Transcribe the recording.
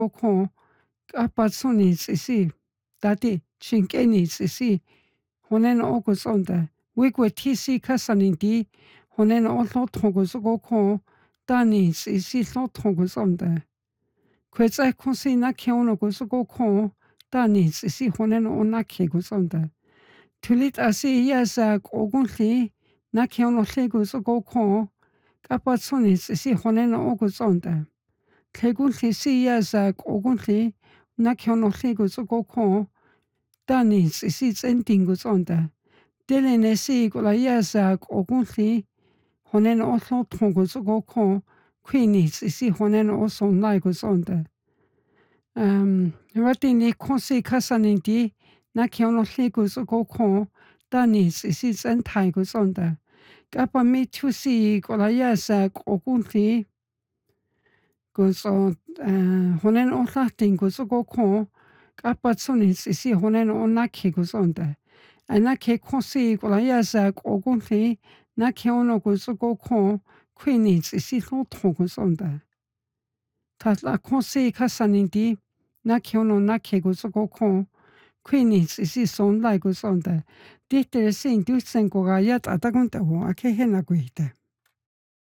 kho k'apatsjuni ts'isi tati xink'eni ts'isi joneno okots'onta wikuetjisi kjasaninti joneno otljothjonkotskokjo tani ts'isi tljothjonkotson kjuets'ekjonsi nakjionko kotsokokjo tani ts'isi joneno onakjikotsonta tjulit'asi yasa k'okonjli nakjionojli kotsokokjo k'apatsjuni ts'isi joneno okots'onta tjekonjlisi yasa k'okonjli nakjionojli kotsokokjo tani ts'isi ts'entinkots'onta telenesi k'ola yasa k'okonjli joneno otljothjon kotsokokjo kjuini ts'isi joneno osonlaikots'onta batinijkjonsi kjasaninti nakjionojli kotsokokjo tani ts'isi ts'entjaikots'onta k'apamitjusi k'ola yasa k'okonjli joneno ojlajtin kotsokokjo k'apatsjuni ts'isi joneno onakjikots'onta anakjekjonsi k'ola yasa k'okonjli nakjionko kotsokokjo kjuini ts'isi tljothjonkos'onta tjat'akjonsi kjasaninti nakjionko nakje kotsokokjo kjuini ts'isi sonlaikots'onta tijtelesi ndiutsenko gayat'a takunt'ago akjejena kuijte.